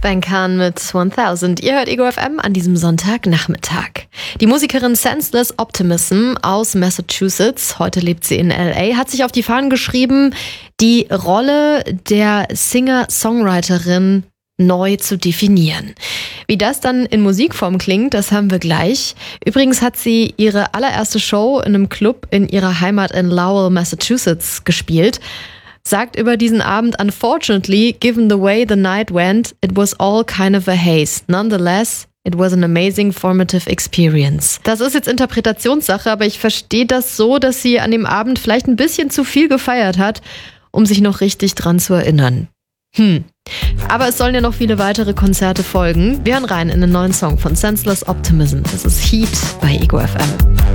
Ben Khan mit 1000. Ihr hört Ego FM an diesem Sonntagnachmittag. Die Musikerin Senseless Optimism aus Massachusetts, heute lebt sie in LA, hat sich auf die Fahnen geschrieben, die Rolle der Singer-Songwriterin neu zu definieren. Wie das dann in Musikform klingt, das haben wir gleich. Übrigens hat sie ihre allererste Show in einem Club in ihrer Heimat in Lowell, Massachusetts gespielt. Sagt über diesen Abend: Unfortunately, given the way the night went, it was all kind of a haze. Nonetheless, it was an amazing formative experience. Das ist jetzt Interpretationssache, aber ich verstehe das so, dass sie an dem Abend vielleicht ein bisschen zu viel gefeiert hat, um sich noch richtig dran zu erinnern. Aber es sollen ja noch viele weitere Konzerte folgen. Wir hören rein in den neuen Song von Senseless Optimism. Das ist Heat bei Ego FM.